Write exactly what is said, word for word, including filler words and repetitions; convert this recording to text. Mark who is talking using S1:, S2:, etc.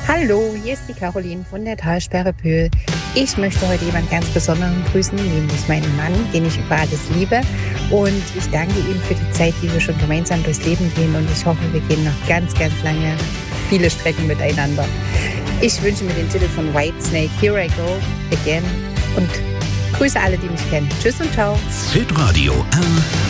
S1: Hallo, hier ist die Caroline von der Talsperre Pöhl. Ich möchte heute jemanden ganz Besonderen grüßen, nämlich meinen Mann, den ich über alles liebe. Und ich danke ihm für die Zeit, die wir schon gemeinsam durchs Leben gehen. Und ich hoffe, wir gehen noch ganz, ganz lange viele Strecken miteinander. Ich wünsche mir den Titel von Whitesnake, Here I Go Again. Und grüße alle, die mich kennen. Tschüss und ciao.
S2: Hitradio N